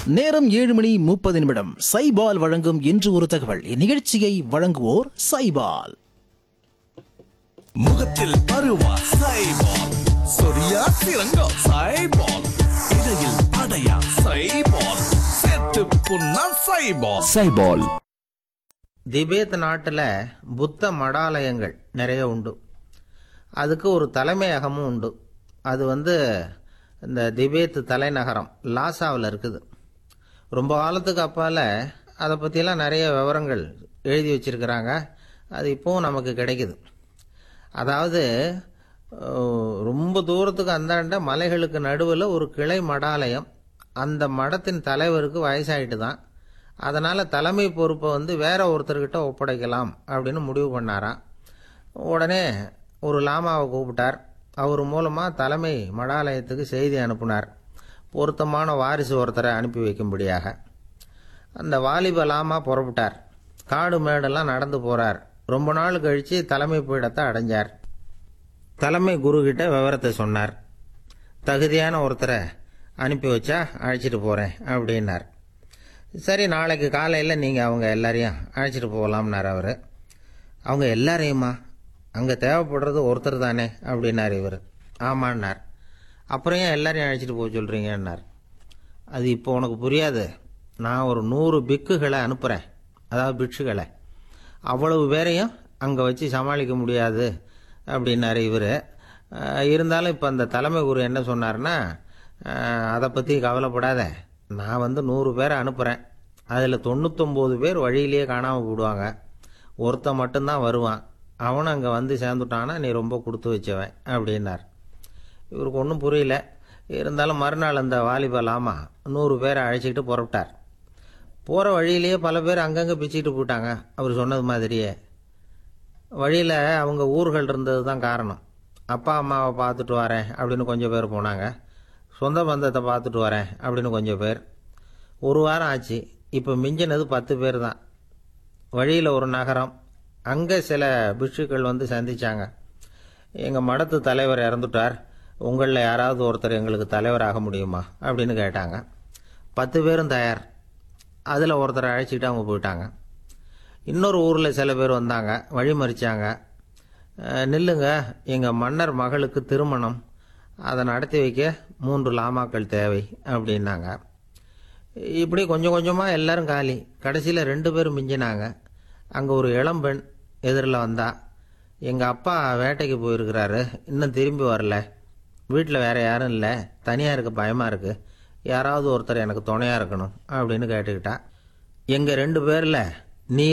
நேரம் 7:30. சைபால் வழங்கும் இன்று ஒரு தகவல். இந்நிகழ்ச்சியை வழங்குவோர் சைபால். முகத்தில் பருவா சைபால், சொரியா சிறங்கா சைபால், இடையில் அடையா சைபால், செத்து புண்ணா சைபால். சைபால். திபேத் நாட்டில் புத்த மடாலயங்கள் நிறைய உண்டு. அதுக்கு ஒரு தலைமையகமும் உண்டு. அது இந்த திபேத் தலைநகரம் லாசாவில் இருக்குது. ரொம்ப காலத்துக்கு அப்பால் அதை பற்றிலாம் நிறைய விவரங்கள் எழுதி வச்சிருக்கிறாங்க. அது இப்போவும் நமக்கு கிடைக்குது. அதாவது ரொம்ப தூரத்துக்கு அந்தாண்ட மலைகளுக்கு நடுவில் ஒரு கிளை மடாலயம். அந்த மடத்தின் தலைவருக்கு வயசாயிட்டு தான். அதனால் தலைமை பொறுப்பை வேற ஒருத்தர்கிட்ட ஒப்படைக்கலாம் அப்படின்னு முடிவு பண்ணாராம். உடனே ஒரு லாமாவை கூப்பிட்டார். அவர் மூலமாக தலைமை மடாலயத்துக்கு செய்தி அனுப்புனார், பொருத்தமான வாரிசு ஒருத்தரை அனுப்பி வைக்கும்படியாக. அந்த வாலிப லாமா புறப்பட்டார். காடு மேடெல்லாம் நடந்து போகிறார். ரொம்ப நாள் கழித்து தலைமை பீடத்தை அடைஞ்சார். தலைமை குருக்கிட்ட விவரத்தை சொன்னார். தகுதியான ஒருத்தரை அனுப்பி வச்சா அழைச்சிட்டு போகிறேன் அப்படின்னார். சரி, நாளைக்கு காலையில் நீங்கள் அவங்க எல்லாரையும் அழைச்சிட்டு போகலாம்னார் அவர். அவங்க எல்லாரையுமா? அங்கே தேவைப்படுறது ஒருத்தர் தானே அப்படின்னார் இவர். ஆமான்னார். அப்புறம் ஏன் எல்லாரையும் அழைச்சிட்டு போக சொல்கிறீங்கன்னார். அது இப்போ உனக்கு புரியாது. நான் ஒரு 100 பிக்குகளை அனுப்புகிறேன், அதாவது பிட்சுகளை. அவ்வளவு பேரையும் அங்கே வச்சு சமாளிக்க முடியாது அப்படின்னார் இவர். இருந்தாலும் இப்போ அந்த தலைமை குரு என்ன சொன்னார்னா, அதை பற்றி கவலைப்படாத, நான் 100 பேரை அனுப்புகிறேன். அதில் 99 பேர் வழியிலேயே காணாமல் போடுவாங்க, ஒருத்தன் மட்டும்தான் வருவான். அவனும் அங்கே சேர்ந்துட்டானா நீ ரொம்ப கொடுத்து வச்சவன் அப்படின்னார். இவருக்கு ஒன்றும் புரியல. இருந்தாலும் மறுநாள் அந்த வாலிபலாமா 100 பேரை அழைச்சிக்கிட்டு புறப்பட்டார். போகிற வழியிலேயே பல பேர் அங்கங்கே பிச்சுக்கிட்டு போயிட்டாங்க. அவர் சொன்னது மாதிரியே. வழியில் அவங்க ஊர்கள் இருந்தது தான் காரணம். அப்பா அம்மாவை பார்த்துட்டு வரேன் அப்படின்னு கொஞ்சம் பேர் போனாங்க. சொந்த பந்தத்தை பார்த்துட்டு வரேன் அப்படின்னு கொஞ்சம் பேர். ஒரு வாரம் ஆச்சு. இப்போ மிஞ்சினது 10 பேர் தான். வழியில் ஒரு நகரம். அங்கே சில பிட்சுக்கள் சந்திச்சாங்க. எங்கள் மடத்து தலைவர் இறந்துட்டார், உங்களில் யாராவது ஒருத்தர் எங்களுக்கு தலைவராக முடியுமா அப்படின்னு கேட்டாங்க. 10 பேரும் தயார். அதில் ஒருத்தரை அழைச்சிக்கிட்டு அவங்க போயிட்டாங்க. இன்னொரு ஊரில் சில பேர் வந்தாங்க, வழி மறிச்சாங்க. நில்லுங்க, எங்கள் மன்னர் மகளுக்கு திருமணம், அதை நடத்தி வைக்க 3 லாமாக்கள் தேவை அப்படின்னாங்க. இப்படி கொஞ்சம் கொஞ்சமாக எல்லாரும் காலி. கடைசியில் 2 பேரும் மிஞ்சினாங்க. அங்கே ஒரு இளம்பெண் எதிரில் வந்தா. எங்கள் அப்பா வேட்டைக்கு போயிருக்கிறாரு, இன்னும் திரும்பி வரல. வீட்டில் வேறு யாரும் இல்லை, தனியாக இருக்க பயமாக இருக்குது, யாராவது ஒருத்தர் எனக்கு துணையாக இருக்கணும் அப்படின்னு கேட்டுக்கிட்டா. எங்கள் 2 பேரில்